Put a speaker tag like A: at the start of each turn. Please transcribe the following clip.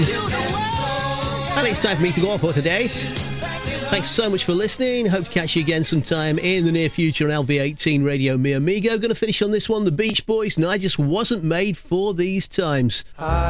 A: times. And it's time for me to go off for today. Thanks so much for listening. Hope to catch you again sometime in the near future on LV18 Radio Mi Amigo. Going to finish on this one, the Beach Boys, and I just wasn't made for these times.